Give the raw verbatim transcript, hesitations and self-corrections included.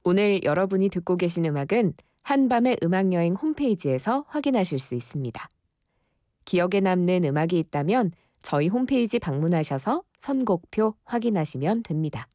오늘 여러분이 듣고 계신 음악은 한밤의 음악여행 홈페이지에서 확인하실 수 있습니다. 기억에 남는 음악이 있다면 저희 홈페이지 방문하셔서 선곡표 확인하시면 됩니다.